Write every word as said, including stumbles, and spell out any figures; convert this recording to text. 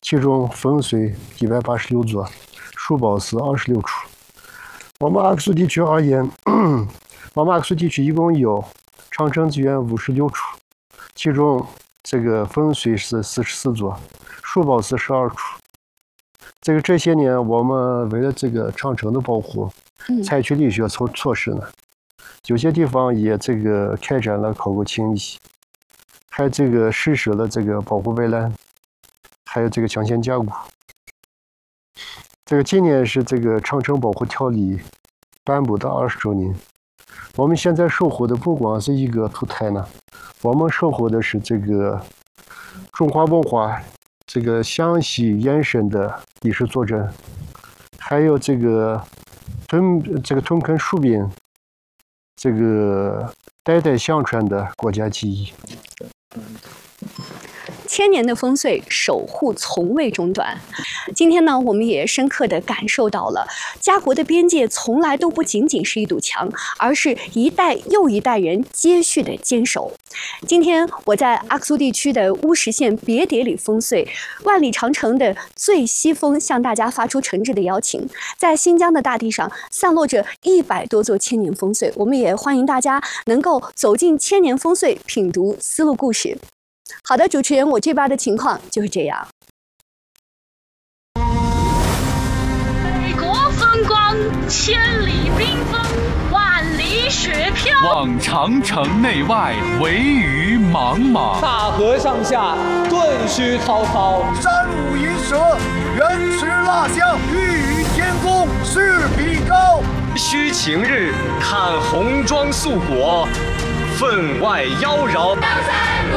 其中烽燧一百八十六座，树宝寺二十六处。我们阿克苏地区而言，我们阿克苏地区一共有长城资源五十六处，其中这个烽燧是四十四座，树宝寺十二处。这个这些年，我们为了这个长城的保护，采取了一些措措施呢。有些地方也这个开展了考古清理，还这个实施了这个保护围栏，还有这个强线加固。这个今年是这个长城保护条例颁布的二十周年。我们现在守护的不光是一个土台呢，我们守护的是这个中华文化这个详细延伸的历史作证，还有这个屯这个屯垦戍边这个代代相传的国家记忆。 千年的烽燧守护从未中断。今天呢，我们也深刻地感受到了家国的边界从来都不仅仅是一堵墙，而是一代又一代人接续的坚守。今天我在阿克苏地区的乌什县别叠里烽燧万里长城的最西峰，向大家发出诚挚的邀请。在新疆的大地上散落着一百多座千年烽燧，我们也欢迎大家能够走进千年烽燧，品读丝路故事。好的，主持人，我这边的情况就是这样。 北国风光，千里冰封，万里雪飘。 望长城内外，惟余莽莽； 大河上下，顿须滔滔。 山舞银蛇，人驰蜡象，欲与天公试比高。 须晴日，看红装素裹，分外妖娆。